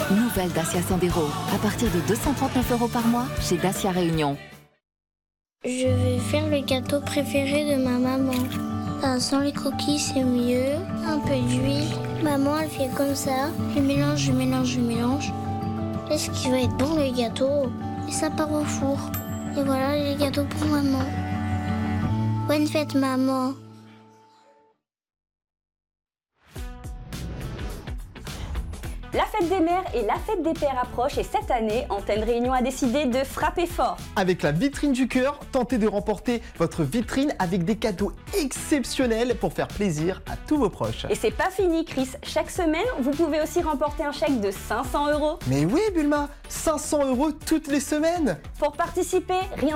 Nouvelle Dacia Sandero, à partir de 239 € par mois chez Dacia Réunion. Je vais faire le gâteau préféré de ma maman. Sans les coquilles, c'est mieux. Un peu d'huile. Maman, elle fait comme ça. Je mélange. Est-ce qu'il va être bon le gâteau? Et ça part au four. Et voilà les gâteaux pour maman. Bonne fête, maman. La fête des mères et la fête des pères approchent et cette année, Antenne Réunion a décidé de frapper fort. Avec la vitrine du cœur, tentez de remporter votre vitrine avec des cadeaux exceptionnels pour faire plaisir à tous vos proches. Et c'est pas fini, Chris. Chaque semaine, vous pouvez aussi remporter un chèque de 500 €. Mais oui, Bulma, 500 € toutes les semaines. Pour participer, rien